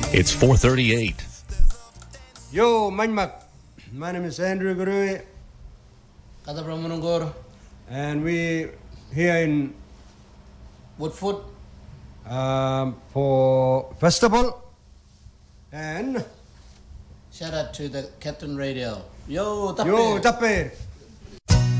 It's 4:38. Yo, Manmak. My name is Andrew Gurui. Kata Pramunungor. And we here in Woodfoot. For festival. And Shout out to the Captain Radio. Yo, Tappe. Yo, Tappe.